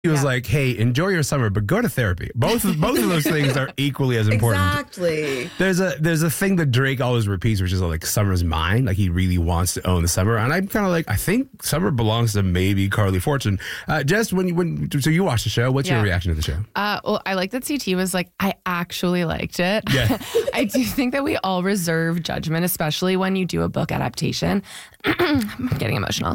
He was like, hey, enjoy your summer, but go to therapy. Both of those things are equally as important. Exactly. There's a thing that Drake always repeats, which is like summer's mine. Like he really wants to own the summer. And I'm kind of like, I think summer belongs to maybe Carly Fortune. Jess, so you watched the show. What's your reaction to the show? Well, I like that CT was like, I actually liked it. Yeah. I do think that we all reserve judgment, especially when you do a book adaptation. I'm getting emotional.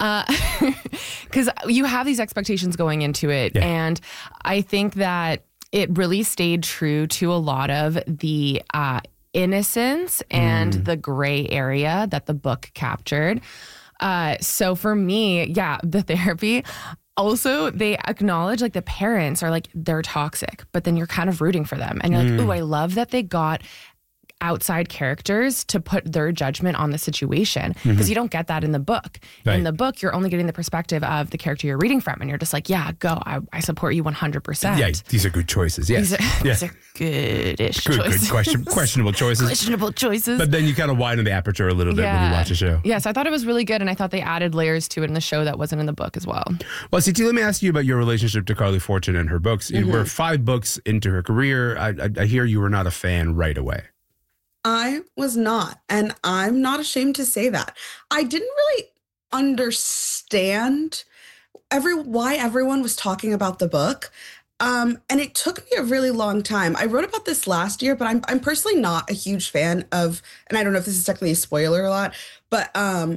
Because you have these expectations going into it. Yeah. And I think that it really stayed true to a lot of the innocence and the gray area that the book captured. So for me, the therapy. Also, they acknowledge like the parents are like, they're toxic, but then you're kind of rooting for them. And you're like, ooh, I love that they got outside characters to put their judgment on the situation, because you don't get that in the book. Right. In the book, you're only getting the perspective of the character you're reading from, and you're just like, yeah, go. I support you 100%. Yeah, these are good choices. Yes. These are good-ish choices. Questionable choices. Questionable choices. But then you kind of widen the aperture a little bit when you watch the show. Yes, I thought it was really good, and I thought they added layers to it in the show that wasn't in the book as well. Well, CT, let me ask you about your relationship to Carly Fortune and her books. We're 5 books into her career. I hear you were not a fan right away. I was not, and I'm not ashamed to say that. I didn't really understand why everyone was talking about the book. And it took me a really long time. I wrote about this last year, but I'm personally not a huge fan of, and I don't know if this is technically a spoiler a lot, but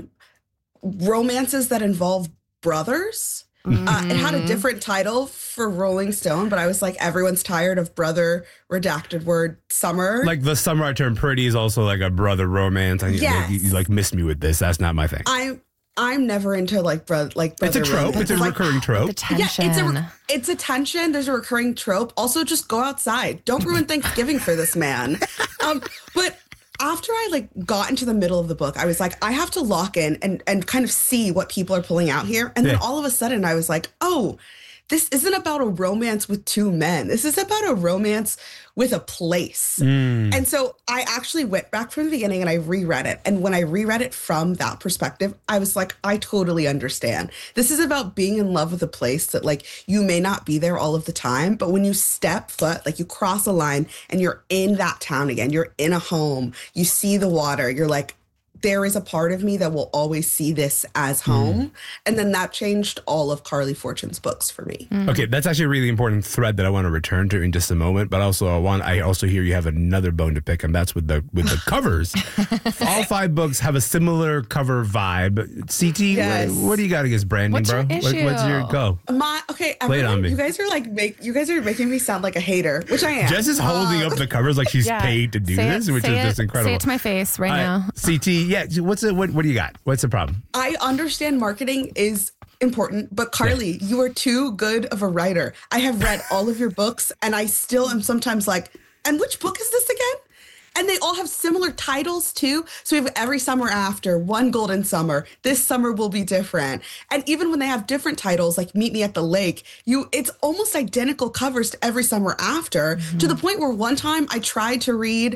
romances that involve brothers. It had a different title for Rolling Stone, but I was like, everyone's tired of brother redacted word summer. Like The Summer I Turned Pretty is also like a brother romance. And you like missed me with this. That's not my thing. I'm never into like brother. It's a trope. It's a recurring trope. The tension. Yeah, it's a tension. There's a recurring trope. Also, just go outside. Don't ruin Thanksgiving for this man. But after I like got into the middle of the book, I was like, I have to lock in and kind of see what people are pulling out here. And then all of a sudden I was like, oh, this isn't about a romance with 2 men. This is about a romance with a place. And so I actually went back from the beginning and I reread it. And when I reread it from that perspective, I was like, I totally understand. This is about being in love with a place that like you may not be there all of the time, but when you step foot, like you cross a line and you're in that town again, you're in a home, you see the water, you're like, there is a part of me that will always see this as home. And then that changed all of Carly Fortune's books for me. Okay, that's actually a really important thread that I want to return to in just a moment. But also, I also hear you have another bone to pick, and that's with the covers. All 5 books have a similar cover vibe. CT, what do you got against branding, what's bro? Your issue? What's your go? Lay it on me. You guys are making me sound like a hater, which I am. Jess is holding up the covers like she's paid to do this, which is just incredible. Say it to my face right now. CT, what do you got? What's the problem? I understand marketing is important, but Carly, you are too good of a writer. I have read all of your books and I still am sometimes like, and which book is this again? And they all have similar titles too. So we have Every Summer After, One Golden Summer, This Summer Will Be Different. And even when they have different titles, like Meet Me at the Lake, it's almost identical covers to Every Summer After, to the point where one time I tried to read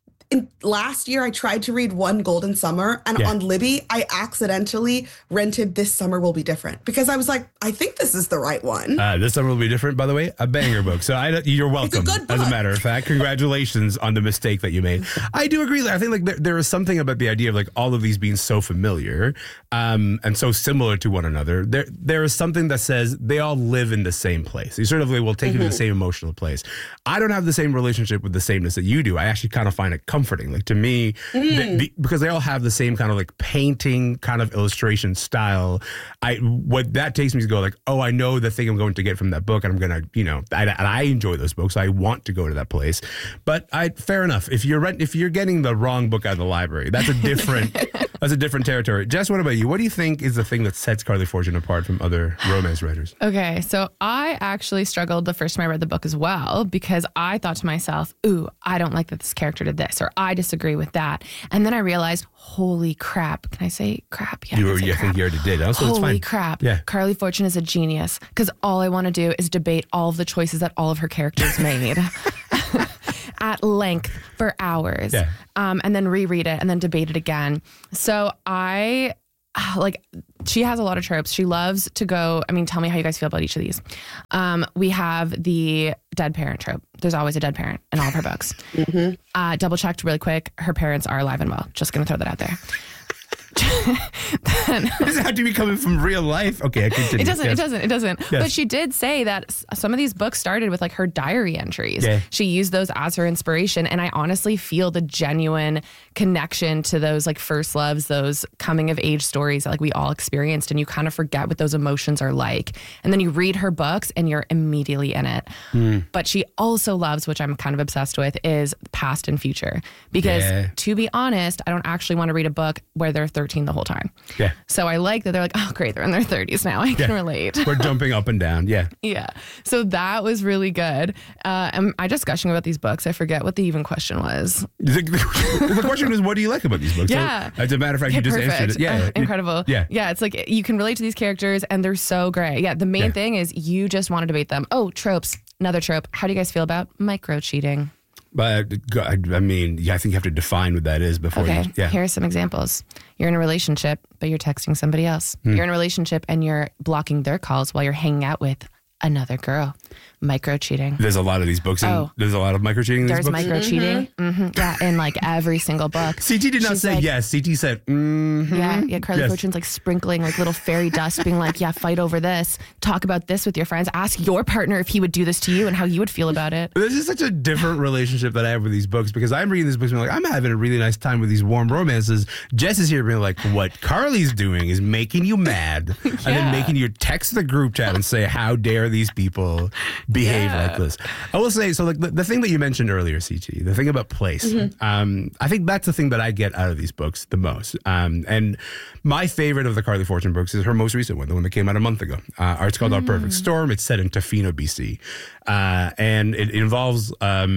last year, I tried to read One Golden Summer, and on Libby, I accidentally rented This Summer Will Be Different because I was like, I think this is the right one. This Summer Will Be Different, by the way, a banger book. So you're welcome. It's a good book. As a matter of fact, congratulations on the mistake that you made. I do agree. I think like there is something about the idea of like all of these being so familiar and so similar to one another. There is something that says they all live in the same place. You sort of like will take you to the same emotional place. I don't have the same relationship with the sameness that you do. I actually kind of find it comforting. Like to me, because they all have the same kind of like painting kind of illustration style. What that takes me to go like, oh, I know the thing I'm going to get from that book, and I'm gonna, I enjoy those books. So I want to go to that place. But fair enough. If you're getting the wrong book out of the library, that's a different territory. Jess, what about you? What do you think is the thing that sets Carly Fortune apart from other romance writers? Okay, so I actually struggled the first time I read the book as well, because I thought to myself, ooh, I don't like that this character did this, or I disagree with that. And then I realized, holy crap. Can I say crap? Yeah, I think you already did. Also, holy crap. Yeah. Carly Fortune is a genius, because all I want to do is debate all of the choices that all of her characters made. At length for hours, and then reread it and then debate it again. So I like she has a lot of tropes. She loves to go. I mean, tell me how you guys feel about each of these. We have the dead parent trope. There's always a dead parent in all of her books. Double checked really quick. Her parents are alive and well. Just going to throw that out there. Does it have to be coming from real life? Okay, I continue. It doesn't. Yes. But she did say that some of these books started with like her diary entries. Yeah. She used those as her inspiration. And I honestly feel the genuine connection to those like first loves, those coming of age stories that like we all experienced. And you kind of forget what those emotions are like. And then you read her books and you're immediately in it. But she also loves, which I'm kind of obsessed with, is past and future. Because to be honest, I don't actually want to read a book where they're 13 the whole time. Yeah. So I like that they're like, oh, great, they're in their 30s now. I can relate. We're jumping up and down. Yeah. Yeah. So that was really good. Am I just gushing about these books? I forget what the even question was. The question is, what do you like about these books? Yeah. So, as a matter of fact, you just answered it. Yeah. Incredible. Yeah. Yeah. It's like you can relate to these characters and they're so great. Yeah. The main thing is you just want to debate them. Oh, tropes. Another trope. How do you guys feel about micro cheating? But I mean, I think you have to define what that is before you. Yeah. Here are some examples. You're in a relationship, but you're texting somebody else. You're in a relationship and you're blocking their calls while you're hanging out with another girl. Micro cheating. There's a lot of these books. There's a lot of micro cheating in these There's books. micro cheating. Yeah, in like every single book. CT did not say like, yes. CT said, Yeah, Carly yes. Fortune's like sprinkling like little fairy dust, being like, yeah, fight over this. Talk about this with your friends. Ask your partner if he would do this to you and how you would feel about it. This is such a different relationship that I have with these books because I'm reading these books and I'm like, I'm having a really nice time with these warm romances. Jess is here being like, what Carly's doing is making you mad and then making you text the group chat and say, how dare these people behave like this. I will say, so like the thing that you mentioned earlier, CT, the thing about place, I think that's the thing that I get out of these books the most. And my favorite of the Carly Fortune books is her most recent one, the one that came out a month ago. It's called Our Perfect Storm. It's set in Tofino, BC. And it involves,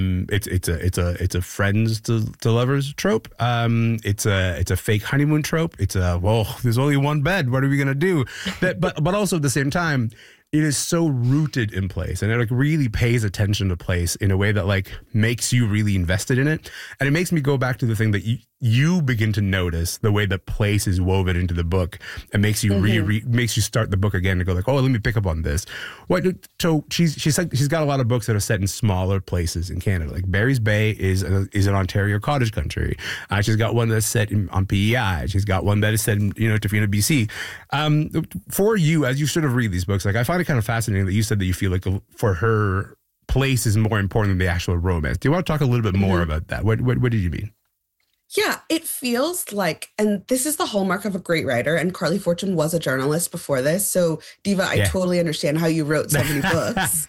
it's a friends to lovers trope. It's a fake honeymoon trope. It's there's only one bed. What are we going to do? But also at the same time, it is so rooted in place and it like really pays attention to place in a way that like makes you really invested in it. And it makes me go back to the thing that you begin to notice the way that place is woven into the book and makes you makes you start the book again and go like, oh, let me pick up on this. So she's got a lot of books that are set in smaller places in Canada. Like Barry's Bay is an Ontario cottage country. She's got one that's set on PEI. She's got one that is set in Tofino, BC. For you, as you sort of read these books, like I find it kind of fascinating that you said that you feel like for her, place is more important than the actual romance. Do you want to talk a little bit more about that? What did you mean? Yeah, it feels like, and this is the hallmark of a great writer, and Carly Fortune was a journalist before this. So, Diva, I totally understand how you wrote so many books.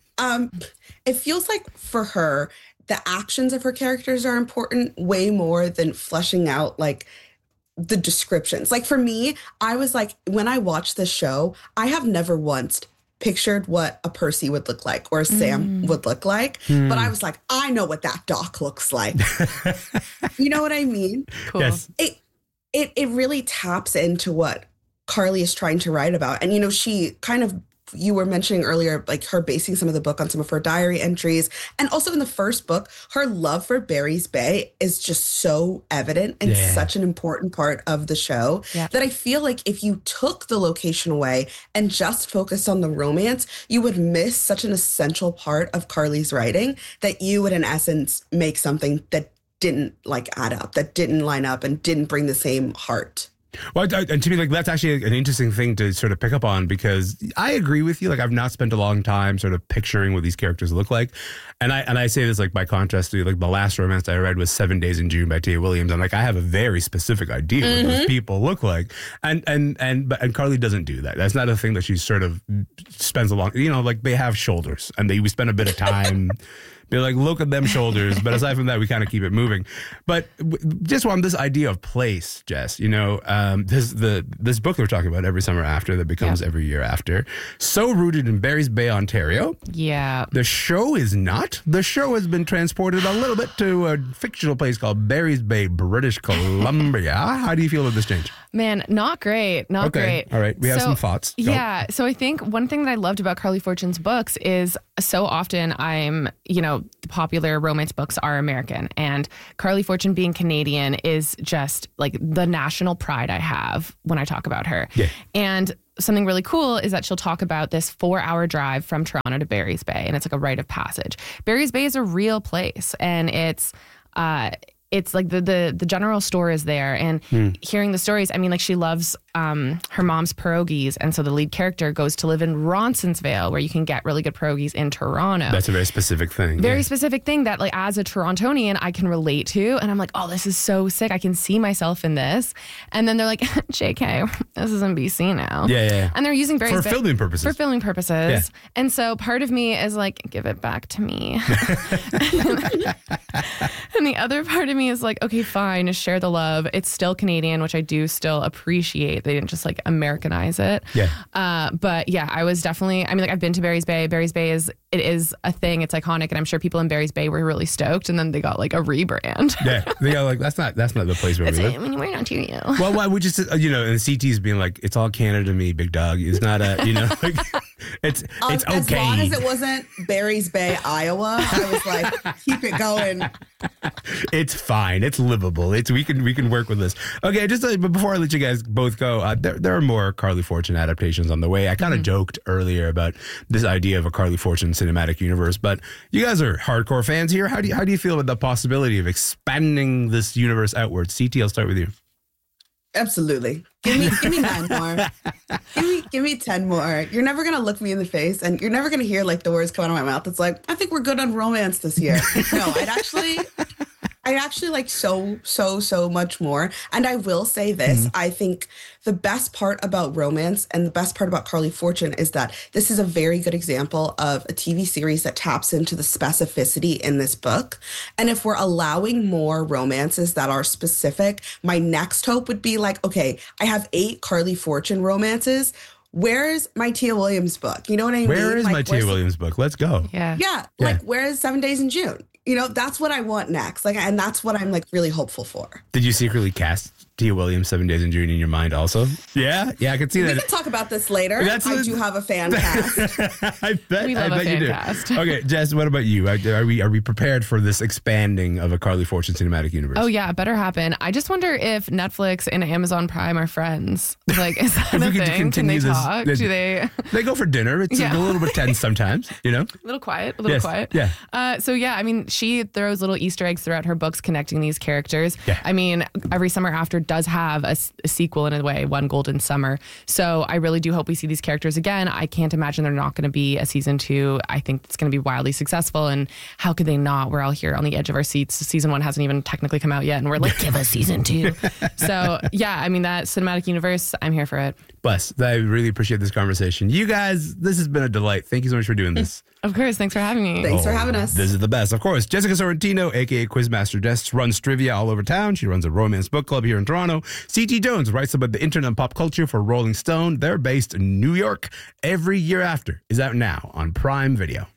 It feels like for her, the actions of her characters are important way more than fleshing out like the descriptions. Like for me, I was like, when I watched this show, I have never once pictured what a Percy would look like or a Sam would look like. But I was like, I know what that doc looks like. You know what I mean? Cool. Yes. It really taps into what Carly is trying to write about. And, she kind of, you were mentioning earlier, like her basing some of the book on some of her diary entries. And also in the first book, her love for Barry's Bay is just so evident and such an important part of the show that I feel like if you took the location away and just focused on the romance, you would miss such an essential part of Carly's writing that you would in essence make something that didn't like add up, that didn't line up and didn't bring the same heart. Well, and to me, like that's actually an interesting thing to sort of pick up on because I agree with you. Like I've not spent a long time sort of picturing what these characters look like, and I say this like by contrast to like the last romance I read was 7 Days in June by Tia Williams. I'm like I have a very specific idea what those people look like, and Carly doesn't do that. That's not a thing that she sort of spends a long. Like they have shoulders and we spend a bit of time. Be like, look at them shoulders. But aside from that, we kind of keep it moving. But just on this idea of place, Jess, this book we're talking about, Every Summer After, that becomes Every Year After, so rooted in Barry's Bay, Ontario. Yeah. The show is not. The show has been transported a little bit to a fictional place called Barry's Bay, British Columbia. How do you feel about this change? Man, not great. Not great. All right. We have some thoughts. Go. Yeah. So I think one thing that I loved about Carly Fortune's books is so often the popular romance books are American, and Carly Fortune being Canadian is just like the national pride I have when I talk about her. Yeah. And something really cool is that she'll talk about this 4-hour drive from Toronto to Barry's Bay, and it's like a rite of passage. Barry's Bay is a real place, and it's like the general store is there, and hearing the stories, I mean, like she loves her mom's pierogies, and so the lead character goes to live in Ronsonsvale, where you can get really good pierogies in Toronto. That's a very specific thing. Very specific thing that, like, as a Torontonian, I can relate to, and I'm like, oh, this is so sick. I can see myself in this. And then they're like, JK, this is in BC now. Yeah. And they're using For filming purposes. For filming purposes. Yeah. And so part of me is like, give it back to me. And the other part of me is like, okay, fine, share the love. It's still Canadian, which I do still appreciate. They didn't just like Americanize it. Yeah. But yeah, I was definitely, I mean, like I've been to Barry's Bay. Barry's Bay is a thing. It's iconic. And I'm sure people in Barry's Bay were really stoked. And then they got like a rebrand. Yeah. They are like, that's not the place where we live. We're not to you. Well, why would you just, and CT's being like, it's all Canada to me, big dog. It's not like, it's okay. As long as it wasn't Barry's Bay, Iowa, I was like, keep it going. It's fine. It's livable. We can work with this. Okay, just but before I let you guys both go, there are more Carly Fortune adaptations on the way. I kind of joked earlier about this idea of a Carly Fortune cinematic universe, but you guys are hardcore fans here. How do you feel about the possibility of expanding this universe outwards? CT, I'll start with you. Absolutely. Give me 9 more. Give me 10 more. You're never gonna look me in the face, and you're never gonna hear like the words come out of my mouth. It's like, I think we're good on romance this year. No, I'd actually like so much more. And I will say this, I think the best part about romance and the best part about Carly Fortune is that this is a very good example of a TV series that taps into the specificity in this book. And if we're allowing more romances that are specific, my next hope would be like, okay, I have 8 Carly Fortune romances. Where's my Tia Williams book? You know what I mean? Where is like, my Tia Williams book? Let's go. Yeah. Like, where is 7 Days in June? That's what I want next. Like, and that's what I'm like really hopeful for. Did you secretly cast Tia Williams 7 Days in June in your mind also? Yeah, I can see that. We can talk about this later. I do have a fan cast. I bet we love a fan you do. cast. Okay, Jess, what about you? Are we prepared for this expanding of a Carly Fortune cinematic universe? Oh yeah, it better happen. I just wonder if Netflix and Amazon Prime are friends. Like, is that a thing? Can they talk? Do they? They go for dinner. It's a little bit tense sometimes, A little quiet. Yeah. So yeah, I mean, she throws little Easter eggs throughout her books connecting these characters. Yeah. I mean, Every Summer After does have a sequel in a way, One Golden Summer. So I really do hope we see these characters again. I can't imagine they're not going to be a season 2. I think it's going to be wildly successful. And how could they not? We're all here on the edge of our seats. Season 1 hasn't even technically come out yet. And we're like, give us season 2. So yeah, I mean, that cinematic universe, I'm here for it. Bless. I really appreciate this conversation. You guys, this has been a delight. Thank you so much for doing this. Of course. Thanks for having me. Thanks for having us. This is the best. Of course, Jessica Sorrentino, a.k.a. Quizmaster Jess, runs trivia all over town. She runs a romance book club here in Toronto. C.T. Jones writes about the internet and pop culture for Rolling Stone. They're based in New York. Every Year After is out now on Prime Video.